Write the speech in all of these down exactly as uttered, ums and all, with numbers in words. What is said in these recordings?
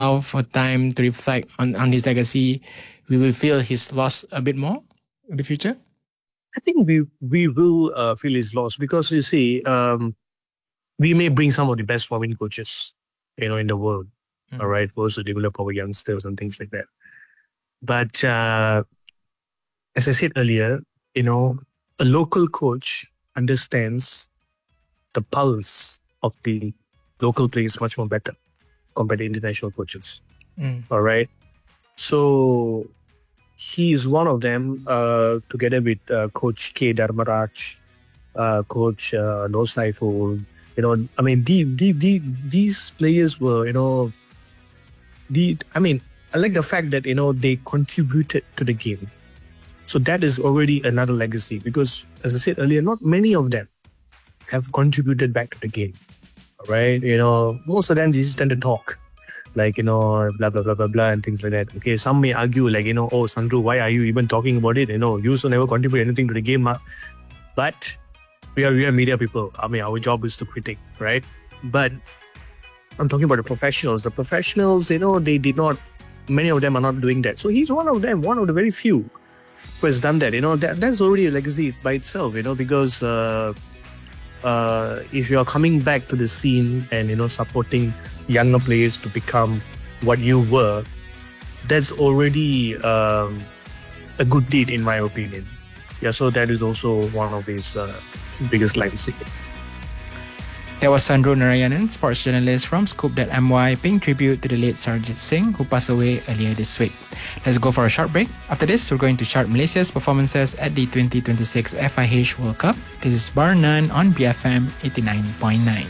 allow for time to reflect on, on his legacy, we will feel his loss a bit more in the future? I think we we will uh, feel his loss because, you see, um, we may bring some of the best foreign coaches, you know, in the world, mm. all right, for us to develop our youngsters and things like that. But uh, as I said earlier, you know, a local coach understands the pulse of the local players much more better compared to international coaches. Mm. All right. So he is one of them, uh, together with uh, Coach K. Dharmaraj, uh, Coach uh, Nur Saiful. You know, I mean, the, the, the, these players were, you know, the. I mean, I like the fact that, you know, they contributed to the game. So that is already another legacy because, as I said earlier, not many of them have contributed back to the game. Right? You know, most of them just tend to talk. Like, you know, blah, blah, blah, blah, blah, and things like that. Okay, some may argue like, you know, oh, Sandro, why are you even talking about it? You know, you also never contribute anything to the game. Huh? But we are, we are media people. I mean, our job is to critique, right? But I'm talking about the professionals. The professionals, you know, they did not, many of them are not doing that. So he's one of them, one of the very few who has done that. You know, that that's already a legacy by itself, you know, because uh, uh, if you are coming back to the scene and, you know, supporting younger players to become what you were, that's already um, a good deed in my opinion. Yeah, so that is also one of his uh, biggest legacy. That was Sandro Narayanan, sports journalist from Scoop dot M Y, paying tribute to the late Sarjit Singh, who passed away earlier this week. Let's go for a short break. After this, we're going to chart Malaysia's performances at the twenty twenty-six F I H World Cup. This is Bar None on B F M eighty-nine point nine.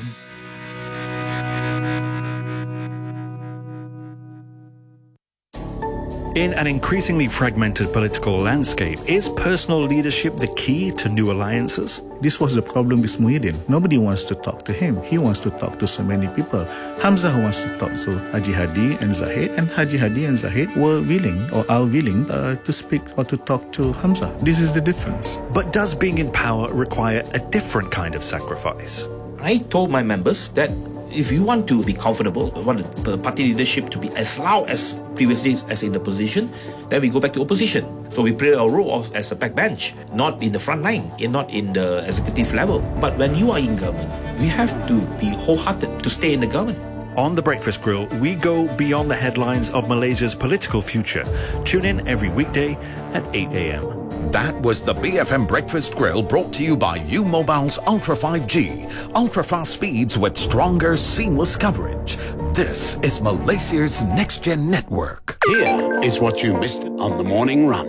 In an increasingly fragmented political landscape, is personal leadership the key to new alliances? This was the problem with Muhyiddin. Nobody wants to talk to him. He wants to talk to so many people. Hamzah wants to talk to Haji Hadi and Zahid, and Haji Hadi and Zahid were willing or are willing uh, to speak or to talk to Hamzah. This is the difference. But does being in power require a different kind of sacrifice? I told my members that if you want to be comfortable, want the party leadership to be as loud as previous days as in the position, then we go back to opposition. So we play our role as a backbench, not in the front line, and not in the executive level. But when you are in government, we have to be wholehearted to stay in the government. On The Breakfast Grill, we go beyond the headlines of Malaysia's political future. Tune in every weekday at eight a.m. That was the B F M Breakfast Grill, brought to you by U Mobile's Ultra five G. Ultra-fast speeds with stronger, seamless coverage. This is Malaysia's next-gen network. Here is what you missed on the morning run.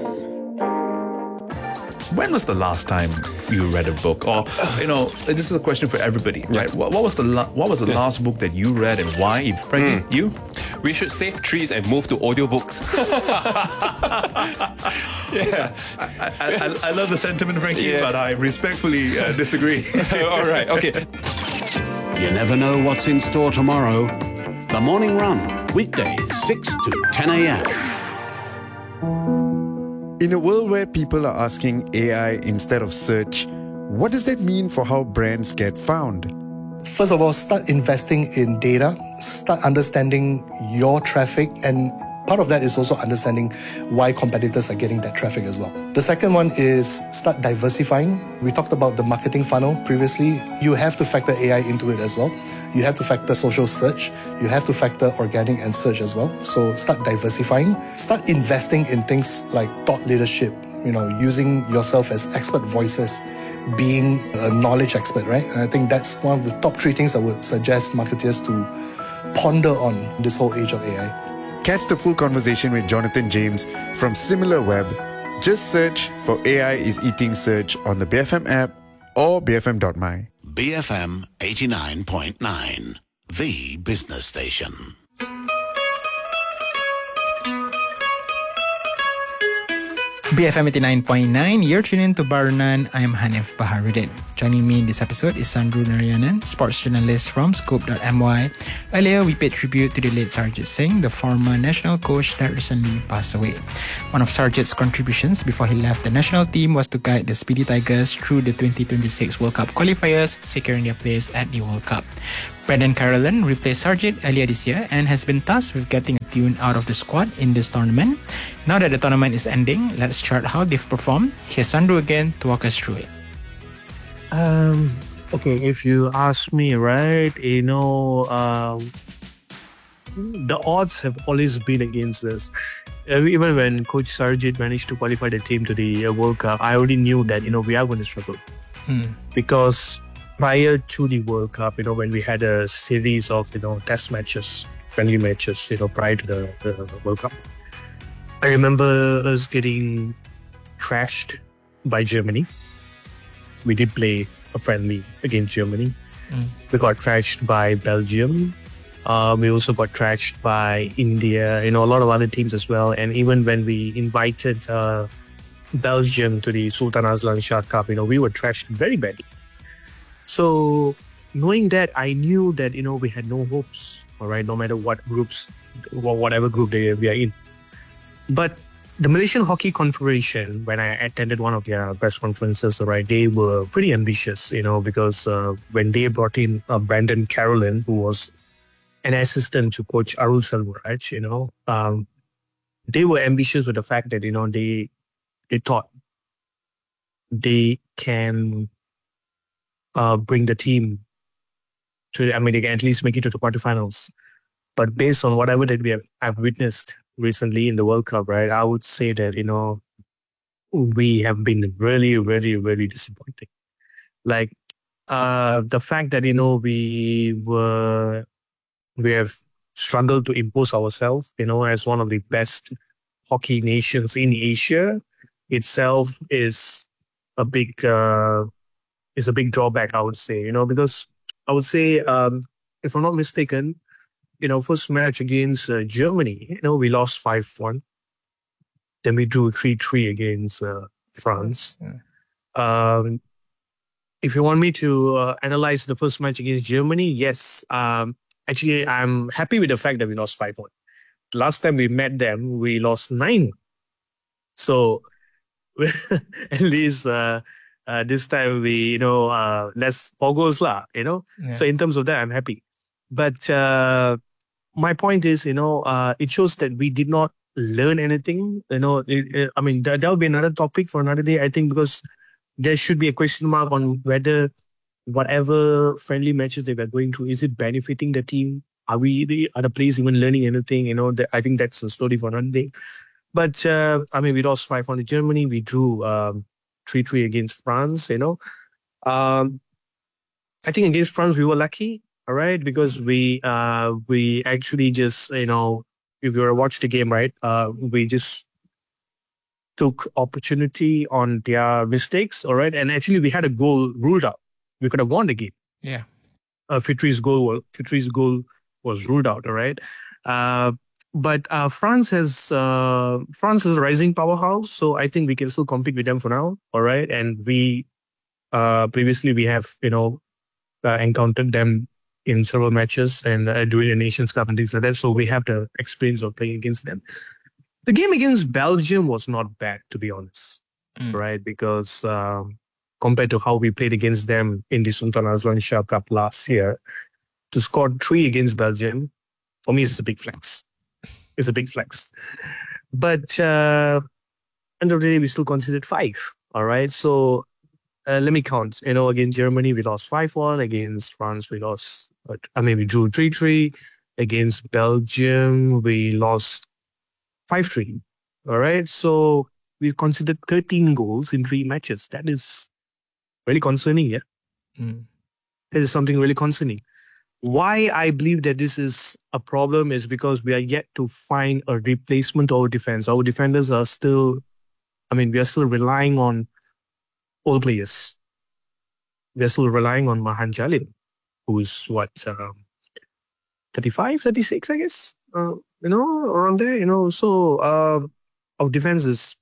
When was the last time you read a book? Or, you know, this is a question for everybody, right? Yeah. What, what was the la- what was the yeah. last book that you read and why? If, Frankie, mm. you? We should save trees and move to audiobooks. yeah, I, I, I, I love the sentiment, Frankie, yeah. but I respectfully uh, disagree. All right, okay. You never know what's in store tomorrow. The Morning Run, weekdays six to ten a.m. In a world where people are asking A I instead of search, what does that mean for how brands get found? First of all, start investing in data, start understanding your traffic, and part of that is also understanding why competitors are getting that traffic as well. The second one is start diversifying. We talked about the marketing funnel previously. You have to factor A I into it as well. You have to factor social search. You have to factor organic and search as well. So start diversifying. Start investing in things like thought leadership, you know, using yourself as expert voices, being a knowledge expert, right? And I think that's one of the top three things I would suggest marketers to ponder on this whole age of A I. Catch the full conversation with Jonathan James from SimilarWeb. Just search for A I is Eating Search on the B F M app or b f m dot m y. B F M eighty-nine point nine, the business station. B F M eighty-nine point nine, you're tuned in to Bar None. I'm Hanif Baharuddin. Joining me in this episode is Sandro Narayanan, sports journalist from Scoop dot M Y. Earlier, we paid tribute to the late Sarjit Singh, the former national coach that recently passed away. One of Sarjit's contributions before he left the national team was to guide the Speedy Tigers through the twenty twenty-six World Cup qualifiers, securing their place at the World Cup. Brendan Carolan replaced Sarjit earlier this year and has been tasked with getting a tune out of the squad in this tournament. Now that the tournament is ending, let's chart how they've performed. Here's Sandro again to walk us through it. Um, okay, if you ask me, right, you know, um, the odds have always been against us. Uh, even when Coach Sarjit managed to qualify the team to the uh, World Cup, I already knew that, you know, we are going to struggle. Hmm. Because prior to the World Cup, you know, when we had a series of, you know, test matches, friendly matches, you know, prior to the, the World Cup, I remember us getting trashed by Germany. We did play a friendly against Germany. Mm. We got trashed by Belgium. Uh, we also got trashed by India, you know, a lot of other teams as well. And even when we invited uh, Belgium to the Sultan Azlan Shah Cup, you know, we were trashed very badly. So knowing that, I knew that, you know, we had no hopes, all right, no matter what groups, or whatever group they, we are in. But the Malaysian Hockey Confederation, when I attended one of their press conferences, all right, they were pretty ambitious, you know, because uh, when they brought in uh, Brandon Carolyn, who was an assistant to Coach Arul Selvaraj, you know, um, they were ambitious with the fact that, you know, they they thought they can uh, bring the team to, I mean, they can at least make it to the quarterfinals. But based on whatever that we have I've witnessed recently in the World Cup, right, I would say that, you know, we have been really, really, really disappointing. Like, uh, the fact that, you know, we were, we have struggled to impose ourselves, you know, as one of the best hockey nations in Asia itself is a big, uh, is a big drawback, I would say, you know, because I would say, um, if I'm not mistaken, you know, first match against uh, Germany, you know, we lost five one. Then we drew three three against uh, France. Yeah. Um, if you want me to uh, analyze the first match against Germany, yes. Um, actually, I'm happy with the fact that we lost five one. Last time we met them, we lost nine. So, at least uh, uh, this time we, you know, uh, less pogos lah, you know. Yeah. So in terms of that, I'm happy. But uh, my point is, you know, uh, it shows that we did not learn anything. You know, it, it, I mean, that, that would be another topic for another day, I think, because there should be a question mark on whether whatever friendly matches they were going through, is it benefiting the team? Are we, the other players even learning anything? You know, that, I think that's a story for another day. But, uh, I mean, we lost five one to Germany. We drew um, three three against France, you know. Um, I think against France, we were lucky. All right, because we uh we actually just, you know, if you were to watch the game, right, uh we just took opportunity on their mistakes, all right, and actually we had a goal ruled out. We could have won the game. Yeah, uh, Fitri's goal, Fitri's goal was ruled out, all right. Uh, but uh, France has uh France is a rising powerhouse, so I think we can still compete with them for now, all right. And we uh previously we have, you know, uh, encountered them in several matches and uh, during the Nations Cup and things like that. So we have the experience of playing against them. The game against Belgium was not bad, to be honest, Mm. right? Because um, compared to how we played against them in the Sultan Azlan Shah Cup last year, to score three against Belgium, for me, is a big flex. It's a big flex. But uh, end of the day, we still considered five. All right. So uh, let me count. You know, against Germany, we lost five one. Against France, we lost, I mean, we drew three three. Against Belgium, we lost five three. All right. So we considered thirteen goals in three matches. That is really concerning, yeah? Mm. That is something really concerning. Why I believe that this is a problem is because we are yet to find a replacement to our defense. Our defenders are still, I mean, we are still relying on old players. We are still relying on Mahan Jalil, who is what, um, thirty-five, thirty-six, I guess, uh, you know, around there, you know. So uh, our defense is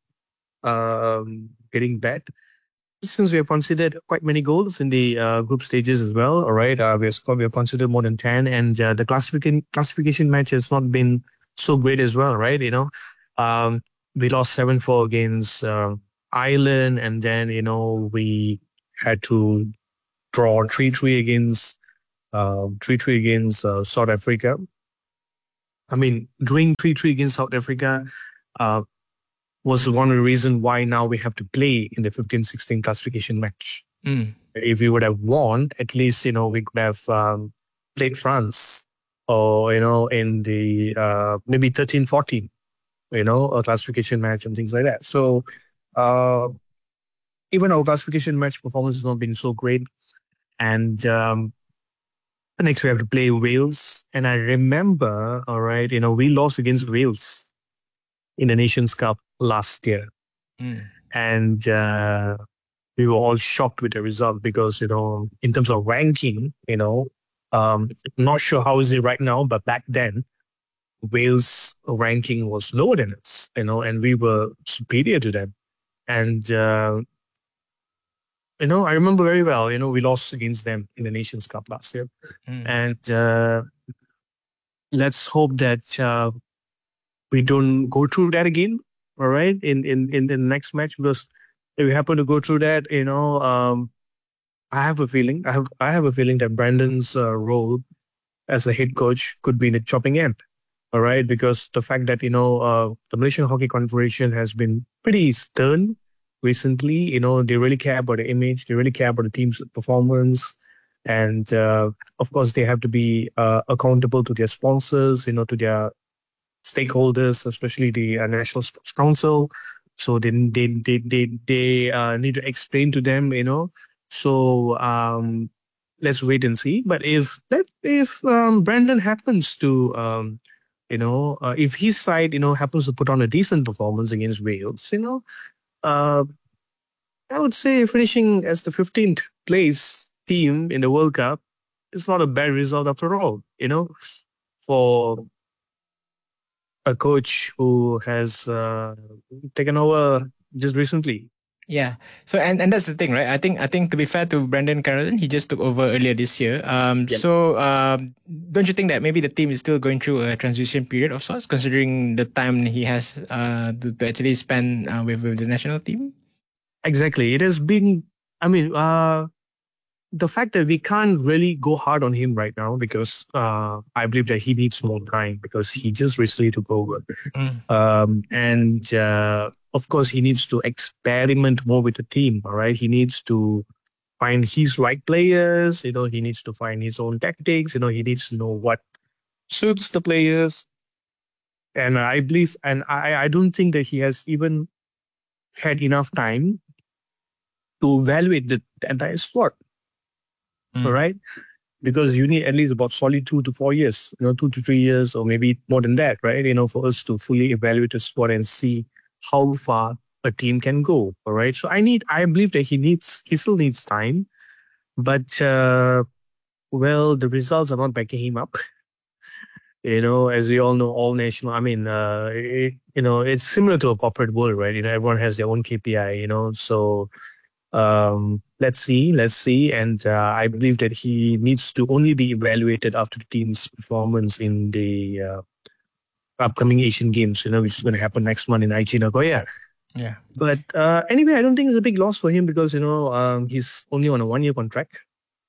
um, getting bad. Since we have considered quite many goals in the uh, group stages as well, all right, uh, we have scored, we have considered more than ten, and uh, the classification classification match has not been so great as well, right? You know, um, we lost seven four against uh, Ireland, and then, you know, we had to draw three three against uh, three three against uh, South Africa. I mean, drawing three three against South Africa uh, was one of the reasons why now we have to play in the fifteen sixteen classification match. Mm. If we would have won, at least, you know, we could have um, played France or, you know, in the uh, maybe thirteen fourteen, you know, a classification match and things like that. So uh, even our classification match performance has not been so great. And um, next we have to play Wales. And I remember, all right, you know, we lost against Wales in the Nations Cup last year. Mm. And uh, we were all shocked with the result because, you know, in terms of ranking, you know, um, not sure how is it right now, but back then, Wales' ranking was lower than us, you know, and we were superior to them. And, uh, you know, I remember very well, you know, we lost against them in the Nations Cup last year. Mm. And uh, let's hope that uh, we don't go through that again, all right, in, in, in the next match, because if we happen to go through that, you know, um, I have a feeling, I have I have a feeling that Brandon's uh, role as a head coach could be in the chopping end, all right, because the fact that, you know, uh, the Malaysian Hockey Confederation has been pretty stern recently. You know, they really care about the image, they really care about the team's performance, and uh, of course, they have to be uh, accountable to their sponsors, you know, to their stakeholders, especially the uh, National Sports Council. So they they they they, they uh, need to explain to them, you know. So um, let's wait and see. But if that if um, Brandon happens to um, you know, uh, if his side, you know, happens to put on a decent performance against Wales, you know, uh, I would say finishing as the fifteenth place team in the World Cup is not a bad result after all, you know, for a coach who has uh, taken over just recently. Yeah. So and, and that's the thing, right? I think I think to be fair to Brandon Carrollton, he just took over earlier this year. Um. Yep. So um, don't you think that maybe the team is still going through a transition period of sorts, considering the time he has uh to, to actually spend uh, with with the national team? Exactly. It has been. I mean, uh, the fact that we can't really go hard on him right now because uh, I believe that he needs more time because he just recently took over. Mm. Um, and uh, of course, he needs to experiment more with the team, all right? He needs to find his right players, you know, he needs to find his own tactics, you know, he needs to know what suits the players. And I believe, and I, I don't think that he has even had enough time to evaluate the, the entire squad. Mm. All right, because you need at least about solid two to four years, you know, two to three years, or maybe more than that, right? You know, for us to fully evaluate the sport and see how far a team can go. All right, so I need, I believe that he needs, he still needs time, but uh, well, the results are not backing him up. You know, as we all know, all national, I mean, uh, it, you know, it's similar to a corporate world, right? You know, everyone has their own K P I, you know, so. Um, let's see, let's see. And uh, I believe that he needs to only be evaluated after the team's performance in the uh, upcoming Asian Games, you know, which is going to happen next month in Aichi, Nagoya. Yeah. But uh, anyway, I don't think it's a big loss for him because, you know, um, he's only on a one-year contract.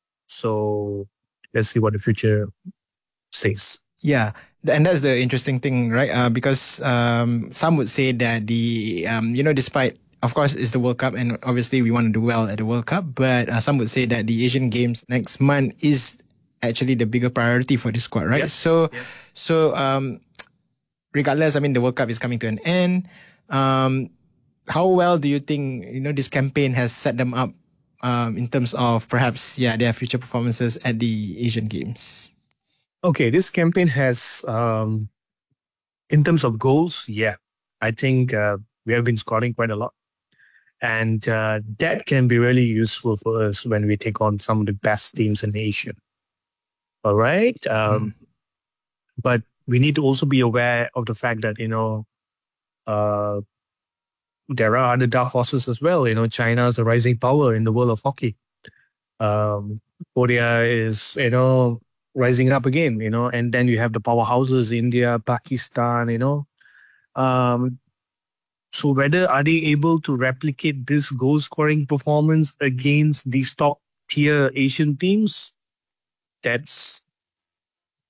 So let's see what the future says. Yeah. And that's the interesting thing, right? Uh, because um, some would say that the, um, you know, despite of course, it's the World Cup, and obviously we want to do well at the World Cup. But uh, some would say that the Asian Games next month is actually the bigger priority for the squad, right? Yes. So, yes. so um, regardless, I mean, the World Cup is coming to an end. Um, how well do you think you know this campaign has set them up um, in terms of perhaps yeah their future performances at the Asian Games? Okay, this campaign has, um, in terms of goals, yeah, I think uh, we have been scoring quite a lot. And uh, that can be really useful for us when we take on some of the best teams in Asia. All right. Um, mm. But we need to also be aware of the fact that, you know, uh, there are other dark horses as well. You know, China is a rising power in the world of hockey. Um, Korea is, you know, rising up again, you know, and then you have the powerhouses, India, Pakistan, you know. Um, So whether are they able to replicate this goal-scoring performance against these top-tier Asian teams? That's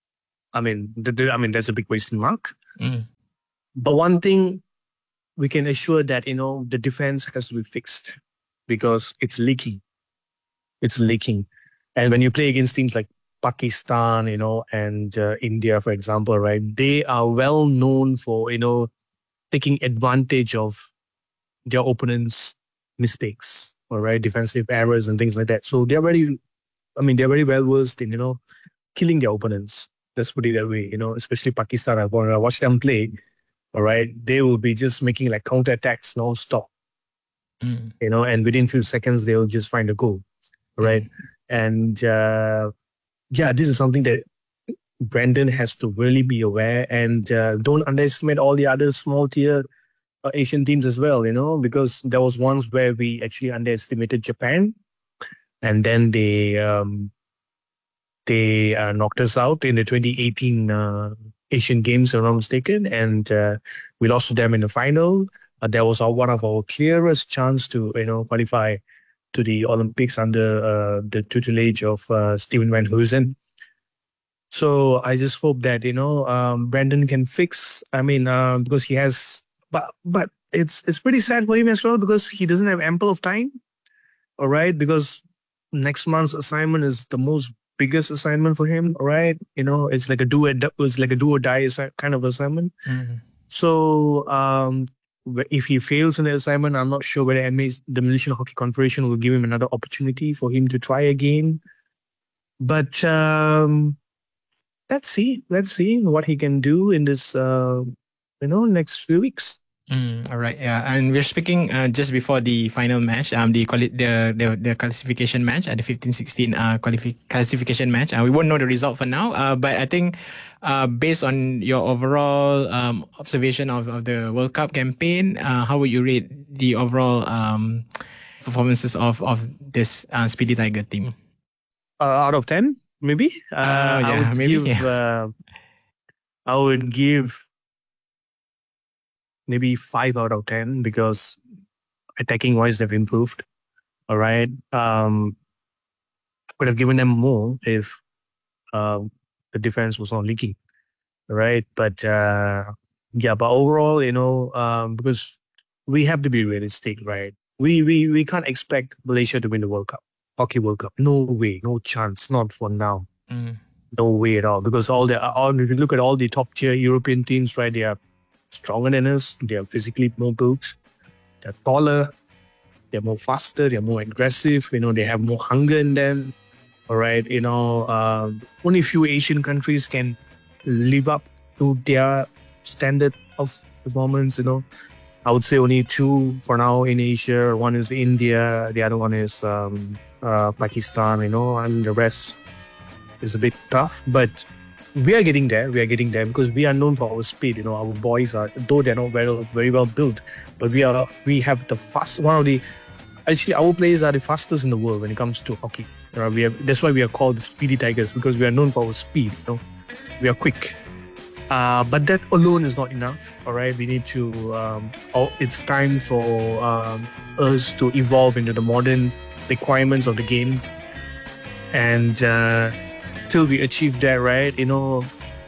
I mean, the, the, I mean, there's a big question mark. Mm. But one thing we can assure that, you know, the defense has to be fixed because it's leaking. It's leaking. And when you play against teams like Pakistan, you know, and uh, India, for example, right, they are well known for, you know, taking advantage of their opponents' mistakes, all right, defensive errors and things like that. So they're very, I mean, they're very well versed in, you know, killing their opponents. Let's put it that way, you know, especially Pakistan. I watch them play, all right, they will be just making like counterattacks non-stop, mm. you know, and within a few seconds, they'll just find a goal, right? Mm. And uh, yeah, this is something that Brandon has to really be aware, and uh, don't underestimate all the other small tier uh, Asian teams as well, you know, because there was once where we actually underestimated Japan, and then they um, they uh, knocked us out in the twenty eighteen uh, Asian Games, if I'm not mistaken, and uh, we lost to them in the final. Uh, that was our, one of our clearest chance to, you know, qualify to the Olympics under uh, the tutelage of uh, Steven Van Hoosen. So I just hope that, you know, um, Brandon can fix, I mean, uh, because he has, but but it's it's pretty sad for him as well because he doesn't have ample of time, all right? Because next month's assignment is the most biggest assignment for him, all right? You know, it's like a do it was like a do or die kind of assignment. Mm-hmm. So um, if he fails in the assignment, I'm not sure whether the Malaysian Hockey Confederation will give him another opportunity for him to try again. But um, let's see, let's see what he can do in this, uh, you know, next few weeks. Mm, all right, yeah, and we're speaking uh, just before the final match, um, the quali- the, the the classification match, uh, the fifteen sixteen uh, qualifi- classification match. Uh, we won't know the result for now, uh, but I think uh, based on your overall um, observation of, of the World Cup campaign, uh, how would you rate the overall um, performances of, of this uh, Speedy Tiger team? Uh, out of ten, maybe? Uh, uh, yeah, I would maybe, give, yeah. uh, I would give maybe five out of ten because attacking wise they've improved. All right. Um, would have given them more if uh, the defense was not leaking. All right. But uh, yeah, but overall, you know, um, because we have to be realistic, right? We, we, we can't expect Malaysia to win the World Cup, Hockey World Cup. No way, no chance, not for now. Mm. No way at all. Because all the, all, if you look at all the top tier European teams, right, they are stronger than us, they are physically more built, they're taller, they're more faster, they're more aggressive, you know, they have more hunger in them, all right, you know, uh, only few Asian countries can live up to their standard of performance, you know. I would say only two for now in Asia. One is India, the other one is um, uh, Pakistan, you know, and the rest is a bit tough, but we are getting there. We are getting there because we are known for our speed. You know, our boys are, though they're not very, very well built, but we are. We have the fast. One of the, actually, our players are the fastest in the world when it comes to hockey. You know, we have, that's why we are called the Speedy Tigers because we are known for our speed. You know, we are quick. Uh, but that alone is not enough. All right, we need to. Um, oh, it's time for um, us to evolve into the modern requirements of the game, and. Uh, Till we achieve that, right? You know,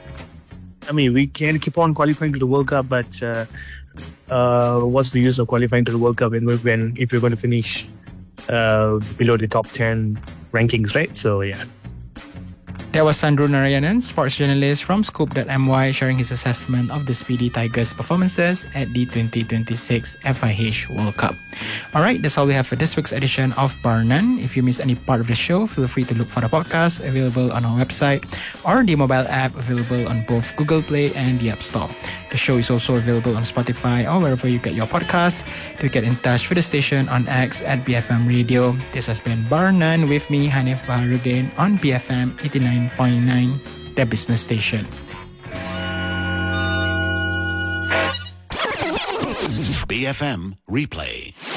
I mean, we can keep on qualifying to the World Cup, but uh, uh, what's the use of qualifying to the World Cup when, when if you're going to finish uh, below the top ten rankings, right? So, yeah. That was Sandro Narayanan, sports journalist from Scoop dot M Y, sharing his assessment of the Speedy Tigers' performances at the twenty twenty-six F I H World Cup. Alright, that's all we have for this week's edition of Bar None. If you missed any part of the show, feel free to look for the podcast available on our website or the mobile app available on both Google Play and the App Store. The show is also available on Spotify or wherever you get your podcasts. To get in touch with the station on X at B F M Radio. This has been Bar None with me, Hanif Baharuddin, on B F M eighty-nine point nine, the business station. B F M Replay.